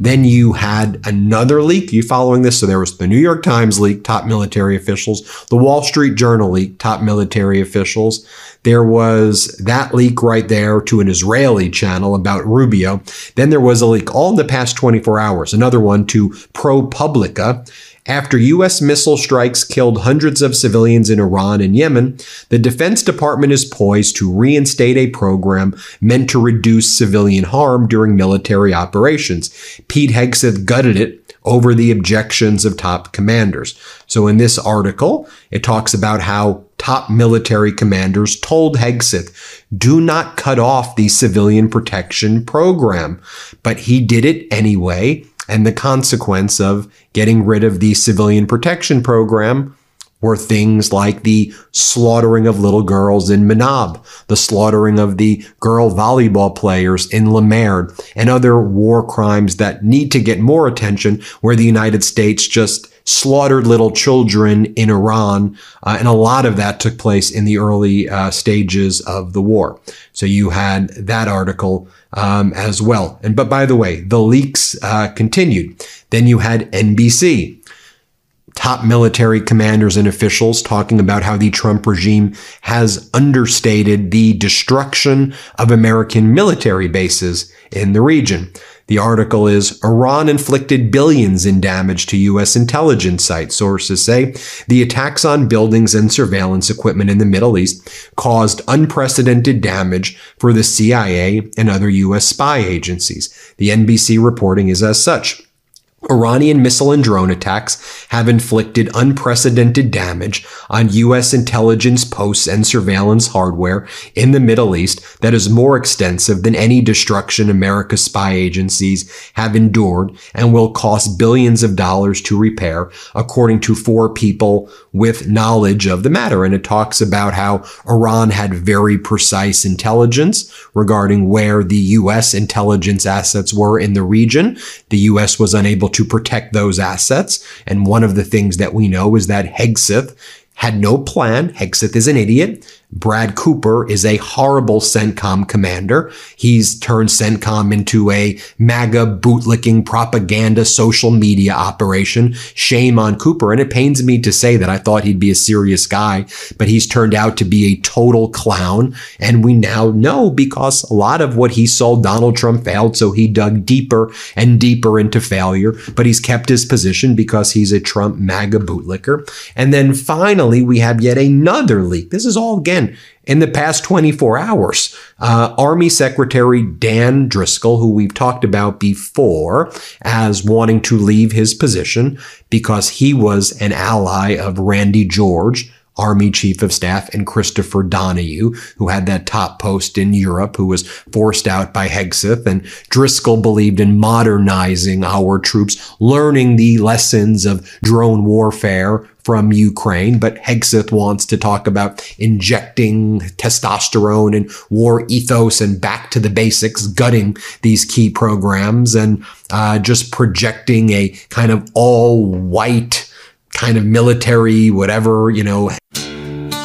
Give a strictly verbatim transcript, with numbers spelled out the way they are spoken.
Then you had another leak. You following this? So there was the New York Times leak, top military officials, the Wall Street Journal leak, top military officials. There was that leak right there to an Israeli channel about Rubio. Then there was a leak all in the past twenty-four hours, another one to ProPublica. After U S missile strikes killed hundreds of civilians in Iran and Yemen, the Defense Department is poised to reinstate a program meant to reduce civilian harm during military operations. Pete Hegseth gutted it over the objections of top commanders. So in this article, it talks about how top military commanders told Hegseth, do not cut off the civilian protection program. But he did it anyway. And the consequence of getting rid of the civilian protection program were things like the slaughtering of little girls in Manab, the slaughtering of the girl volleyball players in Le Merde, and other war crimes that need to get more attention, where the United States just slaughtered little children in Iran. Uh, and a lot of that took place in the early uh, stages of the war. So you had that article um, as well. And but by the way, the leaks uh, continued. Then you had N B C. Top military commanders and officials talking about how the Trump regime has understated the destruction of American military bases in the region. The article is, Iran inflicted billions in damage to U S intelligence sites. Sources say the attacks on buildings and surveillance equipment in the Middle East caused unprecedented damage for the C I A and other U S spy agencies. The N B C reporting is as such. Iranian missile and drone attacks have inflicted unprecedented damage on U S intelligence posts and surveillance hardware in the Middle East that is more extensive than any destruction America's spy agencies have endured and will cost billions of dollars to repair, according to four people with knowledge of the matter. And it talks about how Iran had very precise intelligence regarding where the U S intelligence assets were in the region. The U S was unable to protect those assets. And one of the things that we know is that Hegseth had no plan. Hegseth is an idiot. Brad Cooper is a horrible CENTCOM commander. He's turned CENTCOM into a MAGA bootlicking propaganda social media operation. Shame on Cooper. And it pains me to say that I thought he'd be a serious guy, but he's turned out to be a total clown. And we now know because a lot of what he sold Donald Trump failed, so he dug deeper and deeper into failure. But he's kept his position because he's a Trump MAGA bootlicker. And then finally, we have yet another leak. This is all, again, in the past twenty-four hours, uh, Army Secretary Dan Driscoll, who we've talked about before as wanting to leave his position because he was an ally of Randy George, Army Chief of Staff, and Christopher Donahue, who had that top post in Europe, who was forced out by Hegseth. And Driscoll believed in modernizing our troops, learning the lessons of drone warfare from Ukraine. But Hegseth wants to talk about injecting testosterone and war ethos and back to the basics, gutting these key programs and uh, just projecting a kind of all-white kind of military, whatever, you know,